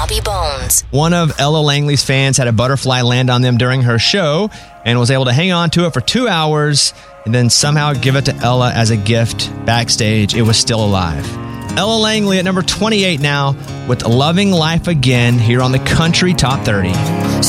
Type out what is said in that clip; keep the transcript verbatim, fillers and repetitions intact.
Bobby Bones. One of Ella Langley's fans had a butterfly land on them during her show and was able to hang on to it for two hours and then somehow give it to Ella as a gift backstage. It was still alive. Ella Langley at number twenty-eight now with Loving Life Again here on the Country Top thirty.